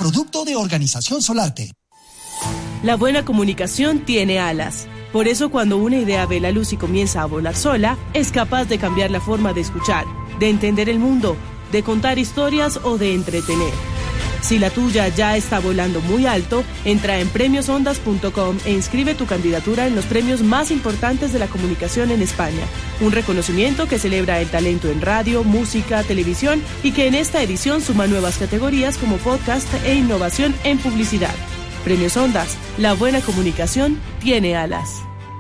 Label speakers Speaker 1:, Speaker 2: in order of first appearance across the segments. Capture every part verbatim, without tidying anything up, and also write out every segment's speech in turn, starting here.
Speaker 1: producto de Organización Solarte.
Speaker 2: La buena comunicación tiene alas. Por eso cuando una idea ve la luz y comienza a volar sola, es capaz de cambiar la forma de escuchar, de entender el mundo, de contar historias o de entretener. Si la tuya ya está volando muy alto, entra en premios ondas punto com e inscribe tu candidatura en los premios más importantes de la comunicación en España. Un reconocimiento que celebra el talento en radio, música, televisión y que en esta edición suma nuevas categorías como podcast e innovación en publicidad. Premios Ondas, la buena comunicación tiene alas.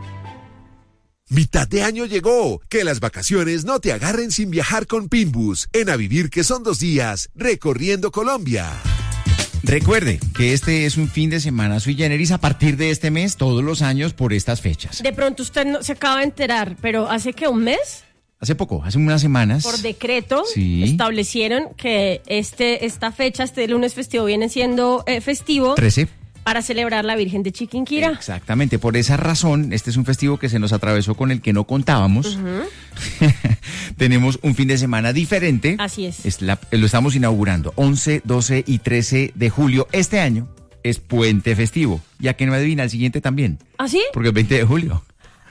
Speaker 3: Mitad de año llegó. Que las vacaciones no te agarren sin viajar con Pinbus. En A Vivir que son dos días, recorriendo Colombia.
Speaker 4: Recuerde que este es un fin de semana sui generis a partir de este mes, todos los años por estas fechas.
Speaker 5: De pronto usted no se acaba de enterar, pero ¿hace qué, un mes?
Speaker 4: Hace poco, hace unas semanas.
Speaker 5: Por decreto,
Speaker 4: sí,
Speaker 5: establecieron que este esta fecha, este lunes festivo, viene siendo eh, festivo.
Speaker 4: trece.
Speaker 5: Para celebrar la Virgen de Chiquinquirá.
Speaker 4: Exactamente, por esa razón, este es un festivo que se nos atravesó con el que no contábamos. Uh-huh. Tenemos un fin de semana diferente.
Speaker 5: Así es.
Speaker 4: es la, lo estamos inaugurando, once, doce y trece de julio. Este año es puente festivo. Ya que no adivina, el siguiente también.
Speaker 5: ¿Ah, sí?
Speaker 4: Porque el veinte de julio.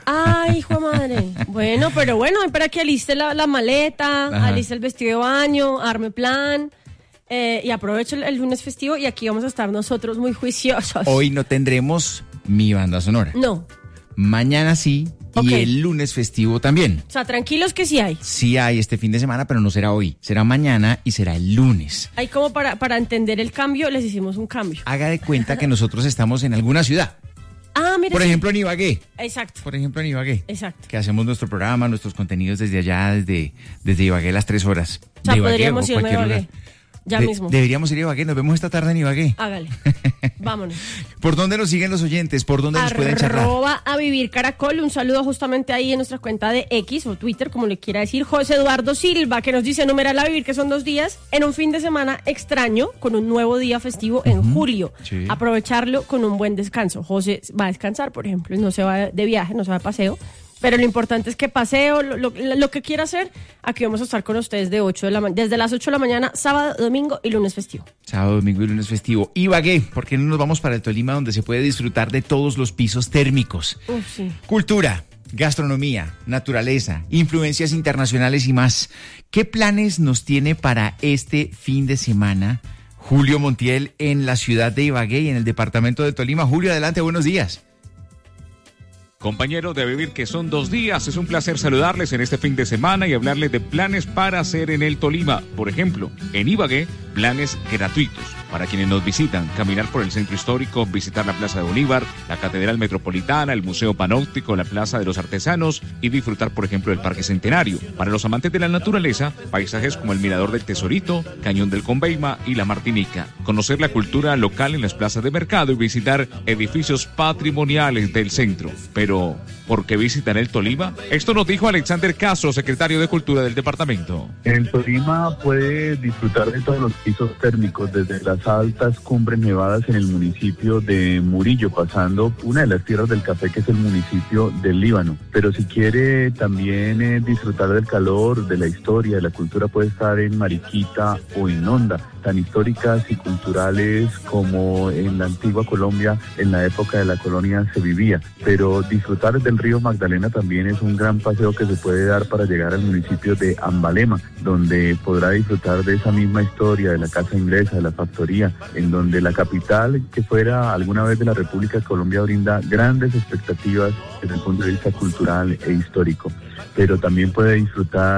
Speaker 5: Ay, hijo de madre. Bueno, pero bueno, para que aliste la, la maleta, Ajá. aliste el vestido de baño, arme plan... Eh, y aprovecho el, el lunes festivo y aquí vamos a estar nosotros muy juiciosos.
Speaker 4: Hoy no tendremos mi banda sonora.
Speaker 5: No.
Speaker 4: Mañana sí, okay. Y el lunes festivo también.
Speaker 5: O sea, tranquilos que sí hay.
Speaker 4: Sí hay este fin de semana, pero no será hoy. Será mañana y será el lunes.
Speaker 5: Ahí como para, para entender el cambio, les hicimos un cambio.
Speaker 4: Haga de cuenta que nosotros estamos en alguna ciudad.
Speaker 5: Ah, mira.
Speaker 4: Por sí. ejemplo, en Ibagué.
Speaker 5: Exacto.
Speaker 4: Por ejemplo, en Ibagué.
Speaker 5: Exacto.
Speaker 4: Que hacemos nuestro programa, nuestros contenidos desde allá, desde, desde Ibagué las tres horas.
Speaker 5: O sea,
Speaker 4: de Ibagué,
Speaker 5: podríamos ir a Ibagué. Lugar. Ya
Speaker 4: de,
Speaker 5: mismo.
Speaker 4: Deberíamos ir a Ibagué, nos vemos esta tarde en Ibagué.
Speaker 5: Hágale, vámonos.
Speaker 4: ¿Por dónde nos siguen los oyentes? ¿Por dónde nos pueden charlar?
Speaker 5: Arroba a Vivir Caracol, un saludo justamente ahí en nuestra cuenta de X o Twitter, como le quiera decir, José Eduardo Silva, que nos dice, numeral a Vivir, que son dos días, en un fin de semana extraño, con un nuevo día festivo en uh-huh. julio. Sí. Aprovecharlo con un buen descanso. José va a descansar, por ejemplo, no se va de viaje, no se va de paseo. Pero lo importante es que paseo, lo, lo, lo que quiera hacer, aquí vamos a estar con ustedes de ocho de la ma- desde las ocho de la mañana, sábado, domingo y lunes festivo.
Speaker 4: Sábado, domingo y lunes festivo. Ibagué, ¿por qué no nos vamos para el Tolima, donde se puede disfrutar de todos los pisos térmicos?
Speaker 5: Uf, sí.
Speaker 4: Cultura, gastronomía, naturaleza, influencias internacionales y más. ¿Qué planes nos tiene para este fin de semana Julio Montiel en la ciudad de Ibagué y en el departamento de Tolima? Julio, adelante, buenos días.
Speaker 6: Compañeros de Vivir que son dos días, es un placer saludarles en este fin de semana y hablarles de planes para hacer en el Tolima. Por ejemplo, en Ibagué, planes gratuitos para quienes nos visitan, caminar por el centro histórico, visitar la Plaza de Bolívar, la Catedral Metropolitana, el Museo Panóptico, la Plaza de los Artesanos y disfrutar, por ejemplo, del Parque Centenario. Para los amantes de la naturaleza, paisajes como el Mirador del Tesorito, Cañón del Conveima y la Martinica. Conocer la cultura local en las plazas de mercado y visitar edificios patrimoniales del centro. Pero, ¿por qué visitar el Tolima? Esto nos dijo Alexander Castro, secretario de Cultura del departamento.
Speaker 7: En el Tolima puede disfrutar de todos los pisos térmicos, desde las altas cumbres nevadas en el municipio de Murillo, pasando una de las tierras del café, que es el municipio del Líbano. Pero si quiere también eh, disfrutar del calor, de la historia, de la cultura, puede estar en Mariquita o en Honda, tan históricas y culturales como en la antigua Colombia, en la época de la colonia se vivía. Pero disfrutar del río Magdalena también es un gran paseo que se puede dar para llegar al municipio de Ambalema, donde podrá disfrutar de esa misma historia, de la casa inglesa, de la factoría, en donde la capital, que fuera alguna vez de la República de Colombia, brinda grandes expectativas desde el punto de vista cultural e histórico. Pero también puede disfrutar